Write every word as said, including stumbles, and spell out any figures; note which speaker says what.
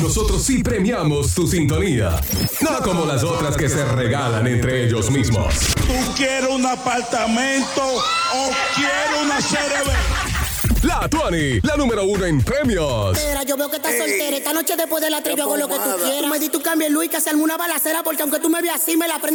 Speaker 1: nosotros sí premiamos tu sintonía. No como las otras que se regalan entre ellos mismos.
Speaker 2: ¿Tú quieres un apartamento o quieres una C R B?
Speaker 1: La Tuani, la número uno en premios.
Speaker 3: Mira, yo veo que estás
Speaker 4: Ey.
Speaker 3: soltera. Esta noche después de la tri yo hago lo que tú
Speaker 4: pomada.
Speaker 3: quieras. Tú me di tu cambio, Luis, que se arme una balacera porque aunque tú me veas así, me la prendo.